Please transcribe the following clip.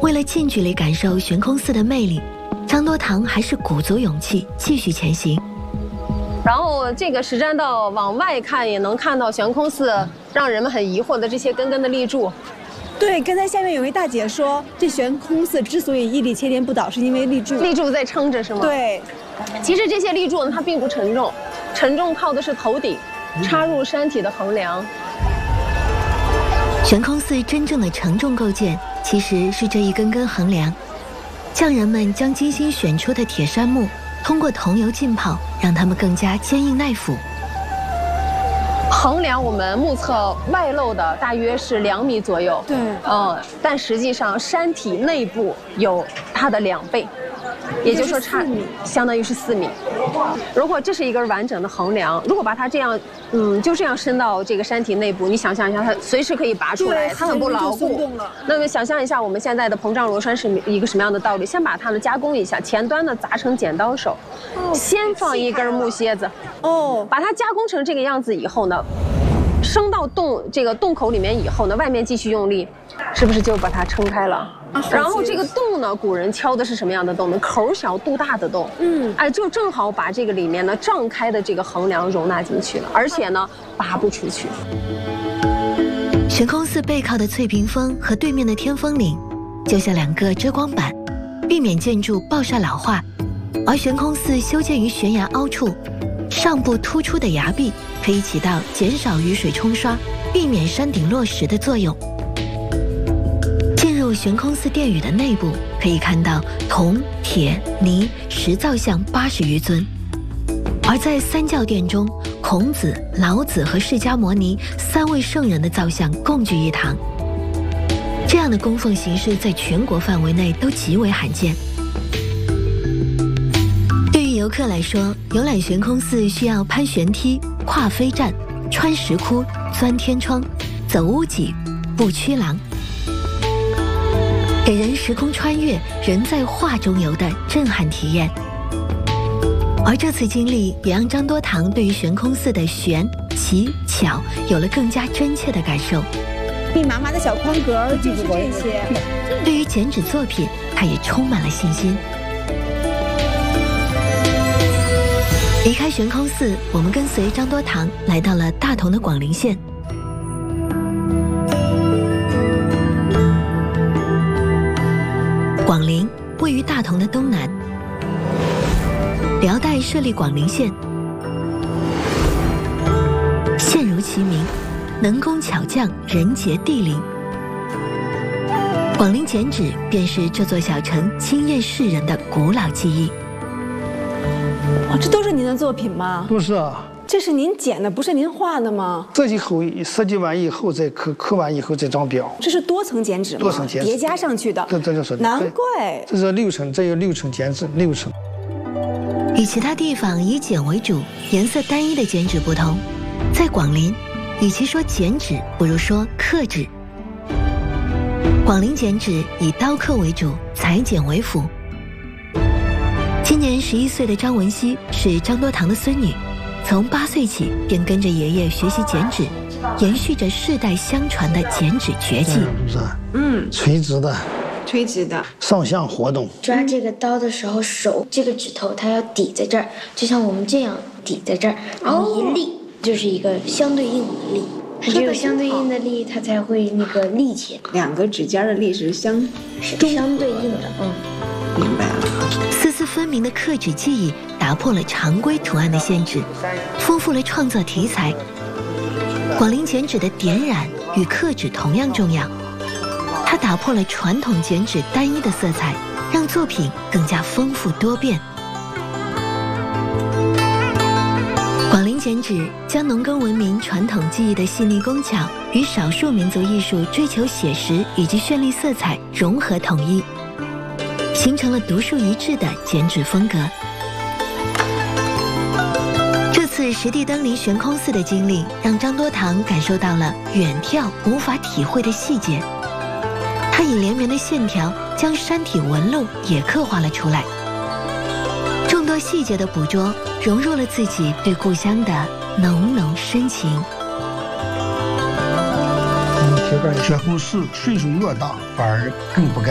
为了近距离感受悬空寺的魅力，张多堂还是鼓足勇气继续前行。 然后这个石栈道往外看也能看到悬空寺让人们很疑惑的这些根根的立柱。 对，刚才下面有位大姐说，这悬空寺之所以屹立千年不倒，是因为立柱在撑着，是吗？ 对。 其实这些立柱呢，它并不沉重，沉重靠的是头顶插入山体的横梁。 悬空寺真正的承重构件，其实是这一根根横梁。匠人们将精心选出的铁杉木通过桐油浸泡，让它们更加坚硬耐腐。 横梁我们目测外露的大约是2米左右， 对， 但实际上山体内部有它的2倍，也就是说相当于是4米。如果这是一根完整的横梁，如果把它这样，就这样伸到这个山体内部，你想象一下，它随时可以拔出来，它很不牢固。那么想象一下我们现在的膨胀螺栓是一个什么样的道理？先把它呢加工一下，前端呢砸成剪刀手，先放一根木楔子，把它加工成这个样子以后呢，升到这个洞口里面以后呢，外面继续用力，是不是就把它撑开了？然后这个洞呢，古人敲的是什么样的洞呢？口小肚大的洞，就正好把这个里面呢胀开的这个横梁容纳进去了，而且呢拔不出去。 悬空寺背靠的翠屏峰和对面的天峰岭，就像2个遮光板，避免建筑暴晒老化。而悬空寺修建于悬崖凹处，上部突出的崖壁可以起到减少雨水冲刷、避免山顶落石的作用。进入悬空寺殿宇的内部，可以看到铜、铁、泥、石造像80余尊。而在三教殿中，孔子、老子和释迦牟尼3位圣人的造像共聚一堂。这样的供奉形式在全国范围内都极为罕见。对于游客来说，游览悬空寺需要攀悬梯、跨飞栈、穿石窟、钻天窗、走屋脊、步曲廊，给人时空穿越、人在画中游的震撼体验。而这次经历也让张多堂对于悬空寺的玄、奇、巧有了更加真切的感受。 密麻麻的小框格就是这些。 对于剪纸作品，他也充满了信心。离开悬空寺，我们跟随张多堂来到了大同的广陵县。广陵位于大同的东南。辽代设立广陵县，县如其名，能工巧匠，人杰地灵。广陵剪纸便是这座小城惊艳世人的古老记忆。 这都是您的作品吗？ 不是啊， 这是您剪的，不是您画的吗？ 设计完以后再刻完以后再装裱。 这是多层剪纸吗？ 多层剪纸叠加上去的。 这就是难怪。 这是6层，这有6层剪纸，6层。 与其他地方以剪为主、颜色单一的剪纸不同，在广陵，与其说剪纸，不如说刻纸。广陵剪纸以刀刻为主，裁剪为辅。今年11岁的张文熙是张多堂的孙女，从8岁起便跟着爷爷学习剪纸，延续着世代相传的剪纸绝技。 垂直的。 垂直的上下活动， 抓这个刀的时候，手这个指头它要抵在这儿，就像我们这样抵在这儿，然后一立就是一个相对应的力，它只有相对应的力，它才会那个立起来。 2个指尖的力是相对应的， 明白了。 丝丝分明的刻纸技艺打破了常规图案的限制，丰富了创作题材。广陵剪纸的点染与刻纸同样重要。它打破了传统剪纸单一的色彩，让作品更加丰富多变。广陵剪纸将农耕文明传统技艺的细腻工巧与少数民族艺术追求写实以及绚丽色彩融合统一，形成了独树一帜的剪纸风格。这次实地登临悬空寺的经历，让张多堂感受到了远眺无法体会的细节。他以连绵的线条将山体纹路也刻画了出来，众多细节的捕捉融入了自己对故乡的浓浓深情。 悬空寺岁数越大，反而更不该